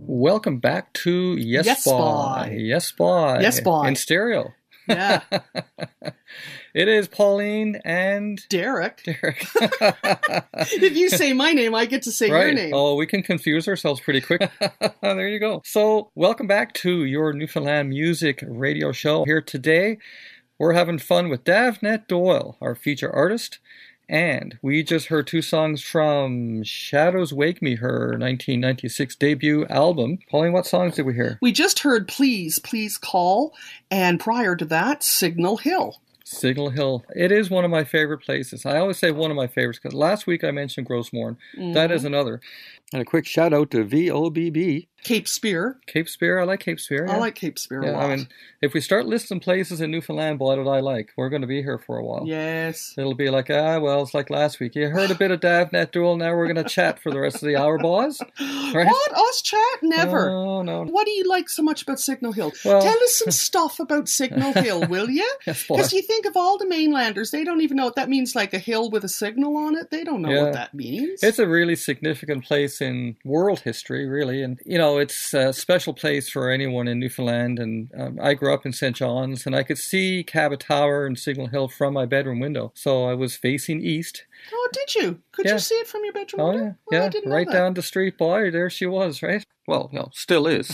Welcome back to Yes, Spy. Yes, Spy. Yes, Spy. In stereo. Yeah. It is Pauline and Derek. Derek. If you say my name, I get to say your name. Oh, we can confuse ourselves pretty quick. There you go. So, welcome back to your Newfoundland Music Radio Show. Here today, we're having fun with Davnet Doyle, our feature artist. And we just heard two songs from Shadows Wake Me, her 1996 debut album. Pauline, what songs did we hear? We just heard Please, Please Call, and prior to that, Signal Hill. Signal Hill. It is one of my favorite places. I always say one of my favorites because last week I mentioned Grossmorn. Mm-hmm. That is another. And a quick shout out to VOBB. Cape Spear. Cape Spear. I like Cape Spear. Yeah. I like Cape Spear a lot. I mean, if we start listing places in Newfoundland, boy, did I like. We're going to be here for a while. Yes. It'll be like, it's like last week. You heard a bit of Davnet Doyle. Now we're going to chat for the rest of the hour, boys. Right? What? Us chat? Never. No. What do you like so much about Signal Hill? Well, tell us some stuff about Signal Hill, will you? Because you think of all the mainlanders, they don't even know what that means, like a hill with a signal on it. They don't know what that means. It's a really significant place in world history, really. And, it's a special place for anyone in Newfoundland. And I grew up in St. John's, and I could see Cabot Tower and Signal Hill from my bedroom window. So I was facing east. Oh, did you? Could you see it from your bedroom window? Yeah, I didn't right know that. Down the street, boy. There she was, right? Well, still is.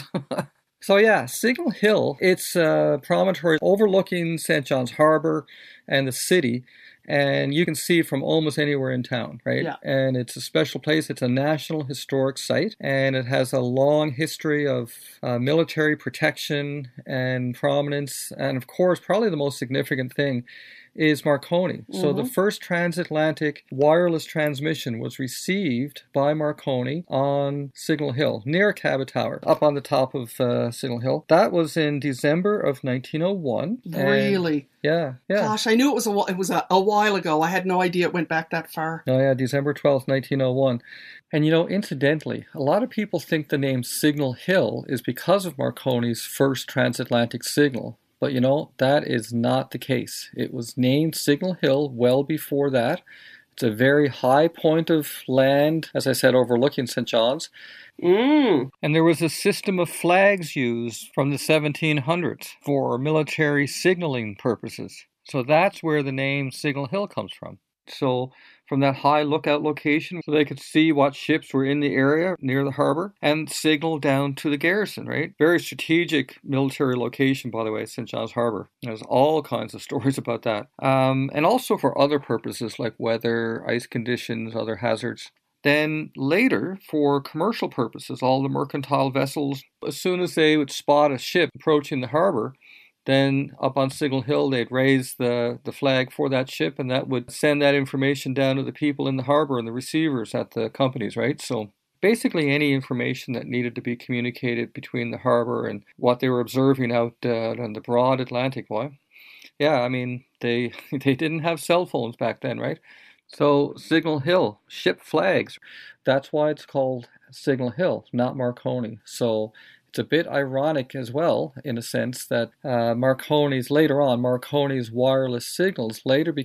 So Signal Hill, it's a promontory overlooking St. John's Harbor and the city. And you can see it from almost anywhere in town, right? Yeah. And it's a special place. It's a National Historic Site, and it has a long history of military protection and prominence. And of course, probably the most significant thing is Marconi. Mm-hmm. So the first transatlantic wireless transmission was received by Marconi on Signal Hill, near Cabot Tower, up on the top of Signal Hill. That was in December of 1901. Really? Yeah. Gosh, I knew it was a while ago. I had no idea it went back that far. Oh yeah, December 12th, 1901. And incidentally, a lot of people think the name Signal Hill is because of Marconi's first transatlantic signal. But that is not the case. It was named Signal Hill well before that. It's a very high point of land, as I said, overlooking St. John's. And there was a system of flags used from the 1700s for military signaling purposes. So that's where the name Signal Hill comes from. So from that high lookout location, so they could see what ships were in the area near the harbor and signal down to the garrison, right? Very strategic military location, by the way, St. John's Harbor. There's all kinds of stories about that. And also for other purposes like weather, ice conditions, other hazards. Then later, for commercial purposes, all the mercantile vessels, as soon as they would spot a ship approaching the harbor, then up on Signal Hill, they'd raise the flag for that ship, and that would send that information down to the people in the harbor and the receivers at the companies, right? So basically any information that needed to be communicated between the harbor and what they were observing out on the broad Atlantic, boy. Yeah, I mean, they didn't have cell phones back then, right? So Signal Hill, ship flags, that's why it's called Signal Hill, not Marconi. So it's a bit ironic as well, in a sense, that Marconi's wireless signals later